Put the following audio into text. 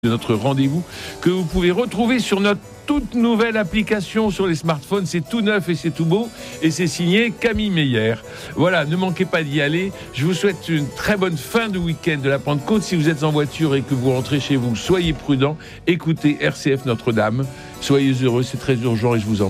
de notre rendez-vous que vous pouvez retrouver sur notre toute nouvelle application sur les smartphones. C'est tout neuf et c'est tout beau et c'est signé Camille Meyer. Voilà, ne manquez pas d'y aller. Je vous souhaite une très bonne fin de week-end de la Pentecôte. Si vous êtes en voiture et que vous rentrez chez vous, soyez prudents. Écoutez RCF Notre-Dame. Soyez heureux, c'est très urgent et je vous embrasse.